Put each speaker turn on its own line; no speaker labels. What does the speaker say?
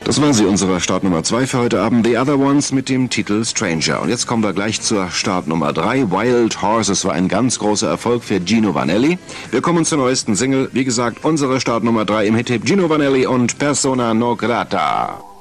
Das war sie, unsere Startnummer 2 für heute Abend, The Other Ones mit dem Titel Stranger. Und jetzt kommen wir gleich zur Startnummer 3, Wild Horses, war ein ganz großer Erfolg für Gino Vanelli. Wir kommen zur neuesten Single, wie gesagt, unsere Startnummer 3 im Hit-Tape, Gino Vanelli und Persona non grata.